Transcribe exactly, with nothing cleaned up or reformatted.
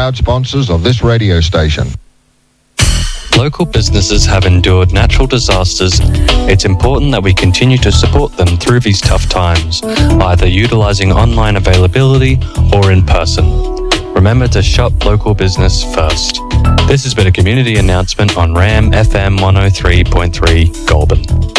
proud sponsors of this radio station. Local businesses have endured natural disasters. It's important that we continue to support them through these tough times, either utilising online availability or in person. Remember to shop local business first. This has been a community announcement on RAM F M one oh three point three Goulburn.